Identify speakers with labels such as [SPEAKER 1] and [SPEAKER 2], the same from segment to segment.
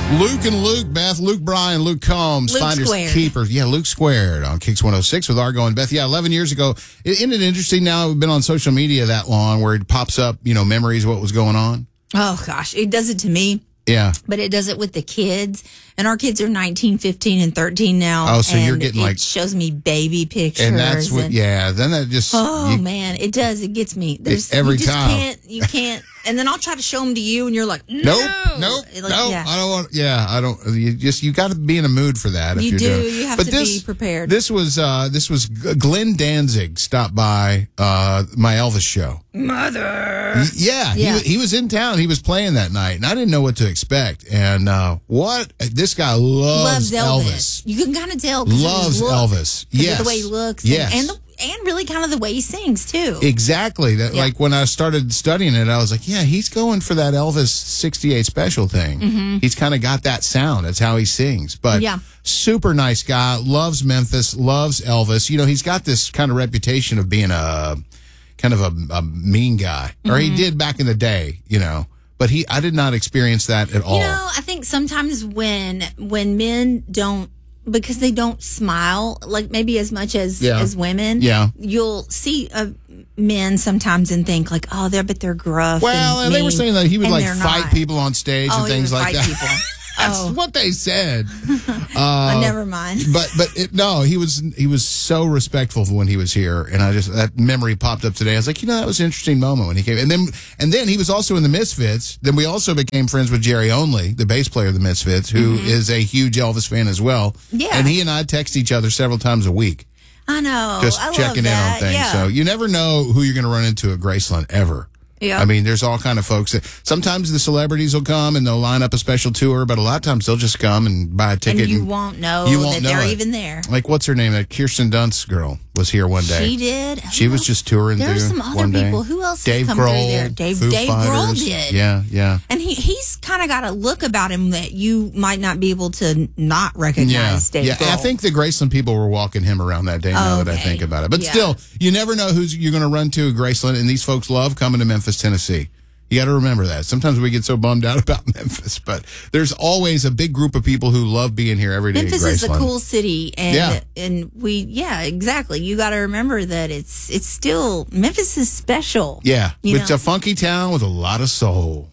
[SPEAKER 1] Luke and Luke, Beth, Luke Bryan, Luke Combs,
[SPEAKER 2] Luke
[SPEAKER 1] Finders
[SPEAKER 2] Squared.
[SPEAKER 1] Keepers. Yeah, Luke Squared on Kicks 106 with Argo and Beth. Yeah, 11 years ago. Isn't it interesting now we've been on social media that long where it pops up, memories of what was going on?
[SPEAKER 2] Oh, gosh. It does it to me.
[SPEAKER 1] Yeah.
[SPEAKER 2] But it does it with the kids. And our kids are 19, 15, and 13 now.
[SPEAKER 1] Oh, so you're getting
[SPEAKER 2] it shows me baby pictures.
[SPEAKER 1] And that's what, then that just.
[SPEAKER 2] Oh, man. It does. It gets me.
[SPEAKER 1] Every time.
[SPEAKER 2] You can't. And then I'll try to show them to you, and you're like,
[SPEAKER 1] nope.
[SPEAKER 2] Yeah.
[SPEAKER 1] I don't want. Yeah, I don't. You got to be in a mood for that. If
[SPEAKER 2] You
[SPEAKER 1] you're
[SPEAKER 2] do.
[SPEAKER 1] doing it.
[SPEAKER 2] You have
[SPEAKER 1] But
[SPEAKER 2] to be prepared.
[SPEAKER 1] This was Glenn Danzig stopped by my Elvis show.
[SPEAKER 2] Mother.
[SPEAKER 1] Yeah. He was in town. He was playing that night, and I didn't know what to expect. And this guy loves Elvis.
[SPEAKER 2] You can kind of tell.
[SPEAKER 1] Loves Elvis. Yes.
[SPEAKER 2] The way he looks.
[SPEAKER 1] Yes.
[SPEAKER 2] And really kind of the way he sings, too.
[SPEAKER 1] Exactly. Like when I started studying it, I was like, yeah, he's going for that Elvis 68 special thing.
[SPEAKER 2] Mm-hmm.
[SPEAKER 1] He's kind of got that sound. That's how he sings. But super nice guy, loves Memphis, loves Elvis. He's got this kind of reputation of being a mean guy. Or he did back in the day, But I did not experience that at all.
[SPEAKER 2] I think sometimes when men don't, because they don't smile like maybe as much as women.
[SPEAKER 1] Yeah.
[SPEAKER 2] You'll see men sometimes and think like, oh, they're gruff.
[SPEAKER 1] Well, and they were saying that he would fight people on stage and things like that.
[SPEAKER 2] People.
[SPEAKER 1] That's what they said.
[SPEAKER 2] Never mind.
[SPEAKER 1] He was so respectful when he was here, and that memory popped up today. I was like, that was an interesting moment when he came, and then he was also in the Misfits. Then we also became friends with Jerry Only, the bass player of the Misfits, who is a huge Elvis fan as well. Yeah, and he and I text each other several times a week.
[SPEAKER 2] I know,
[SPEAKER 1] just
[SPEAKER 2] I
[SPEAKER 1] checking in on things.
[SPEAKER 2] Yeah.
[SPEAKER 1] So you never know who you're going to run into at Graceland ever.
[SPEAKER 2] Yeah.
[SPEAKER 1] I mean, there's all kind of folks that sometimes the celebrities will come and they'll line up a special tour, but a lot of times they'll just come and buy a ticket.
[SPEAKER 2] And you won't know that they're even there.
[SPEAKER 1] Like, what's her name? That Kirsten Dunst girl was here one day.
[SPEAKER 2] She did.
[SPEAKER 1] She was just touring through.
[SPEAKER 2] There's some other people. Who else
[SPEAKER 1] Dave
[SPEAKER 2] has come
[SPEAKER 1] Grohl,
[SPEAKER 2] through there? Dave Grohl did.
[SPEAKER 1] Yeah.
[SPEAKER 2] And he's kind of got a look about him that you might not be able to not recognize Dave Grohl.
[SPEAKER 1] I think the Graceland people were walking him around that day now that I think about it. But still, you never know who you're going to run to at Graceland, and these folks love coming to Memphis, Tennessee. You got to remember that. Sometimes we get so bummed out about Memphis, but there's always a big group of people who love being here every day.
[SPEAKER 2] Memphis is a cool city, and exactly. You got to remember that it's still Memphis is special.
[SPEAKER 1] Yeah, it's a funky town with a lot of soul.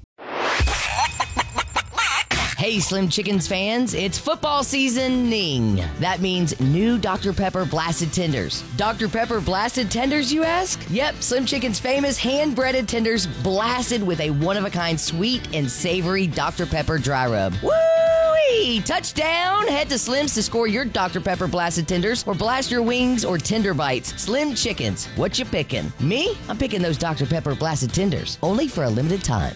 [SPEAKER 3] Hey, Slim Chickens fans, it's football seasoning. That means new Dr. Pepper Blasted Tenders. Dr. Pepper Blasted Tenders, you ask? Yep, Slim Chickens' famous hand-breaded tenders blasted with a one-of-a-kind sweet and savory Dr. Pepper dry rub. Woo-wee! Touchdown! Head to Slim's to score your Dr. Pepper Blasted Tenders or blast your wings or tender bites. Slim Chickens, what you picking? Me? I'm picking those Dr. Pepper Blasted Tenders, only for a limited time.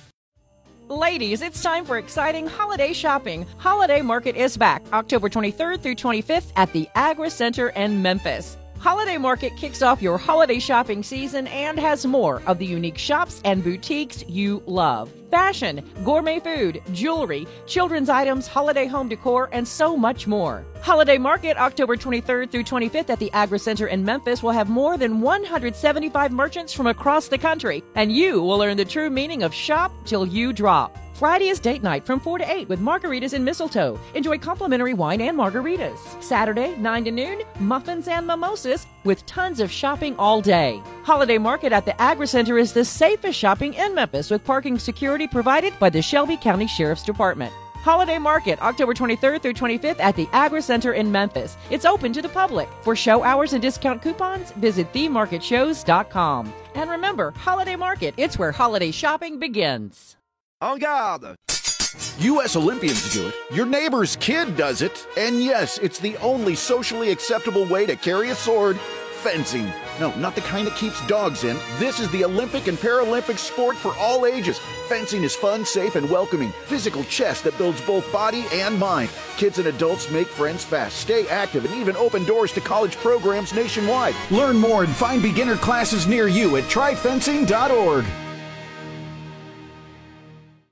[SPEAKER 4] Ladies, it's time for exciting holiday shopping. Holiday Market is back October 23rd through 25th at the Agri Center in Memphis. Holiday Market kicks off your holiday shopping season and has more of the unique shops and boutiques you love. Fashion, gourmet food, jewelry, children's items, holiday home decor, and so much more. Holiday Market, October 23rd through 25th at the Agri Center in Memphis will have more than 175 merchants from across the country, and you will learn the true meaning of shop till you drop. Friday is date night from 4 to 8 with margaritas and mistletoe. Enjoy complimentary wine and margaritas. Saturday, 9 to noon, muffins and mimosas with tons of shopping all day. Holiday Market at the Agri Center is the safest shopping in Memphis with parking security provided by the Shelby County Sheriff's Department. Holiday Market, October 23rd through 25th at the Agri Center in Memphis. It's open to the public. For show hours and discount coupons, visit themarketshows.com. And remember, Holiday Market, it's where holiday shopping begins.
[SPEAKER 5] En garde! U.S. Olympians do it, your neighbor's kid does it, and yes, it's the only socially acceptable way to carry a sword, fencing. No, not the kind that keeps dogs in. This is the Olympic and Paralympic sport for all ages. Fencing is fun, safe, and welcoming. Physical chess that builds both body and mind. Kids and adults make friends fast, stay active, and even open doors to college programs nationwide. Learn more and find beginner classes near you at tryfencing.org.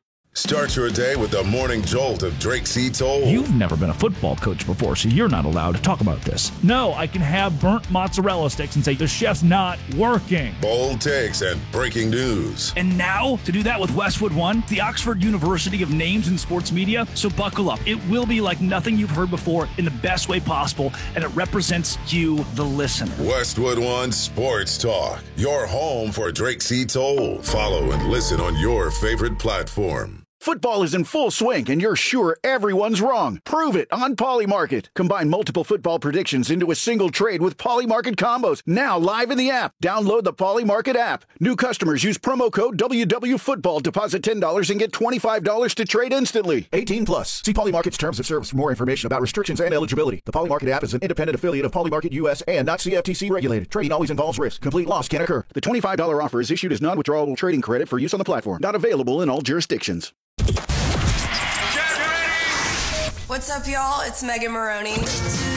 [SPEAKER 6] Start your day with the morning jolt of Drake C. Toll.
[SPEAKER 7] You've never been a football coach before, so you're not allowed to talk about this. No, I can have burnt mozzarella sticks and say the chef's not working.
[SPEAKER 6] Bold takes and breaking news.
[SPEAKER 7] And now, to do that with Westwood One, the Oxford University of Names in Sports Media. So buckle up. It will be like nothing you've heard before in the best way possible, and it represents you, the listener.
[SPEAKER 6] Westwood One Sports Talk, your home for Drake C. Toll. Follow and listen on your favorite platform.
[SPEAKER 5] Football is in full swing, and you're sure everyone's wrong. Prove it on Polymarket. Combine multiple football predictions into a single trade with Polymarket combos. Now live in the app. Download the Polymarket app. New customers use promo code WWFootball. Deposit $10 and get $25 to trade instantly. 18 plus. See Polymarket's terms of service for more information about restrictions and eligibility. The Polymarket app is an independent affiliate of Polymarket US and not CFTC regulated. Trading always involves risk. Complete loss can occur. The $25 offer is issued as non-withdrawable trading credit for use on the platform. Not available in all jurisdictions.
[SPEAKER 8] What's up, y'all? It's Megan Maroney.